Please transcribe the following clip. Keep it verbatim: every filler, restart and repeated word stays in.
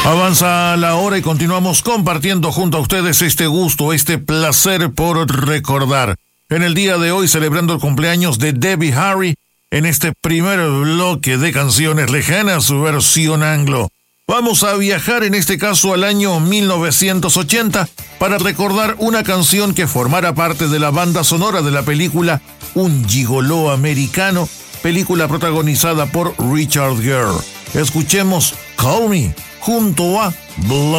Avanza la hora y continuamos compartiendo junto a ustedes este gusto, este placer por recordar. En el día de hoy, celebrando el cumpleaños de Debbie Harry, en este primer bloque de canciones lejanas, su versión anglo. Vamos a viajar en este caso al año mil novecientos ochenta para recordar una canción que formara parte de la banda sonora de la película Un Gigoló Americano, película protagonizada por Richard Gere. Escuchemos Call Me junto a Blood.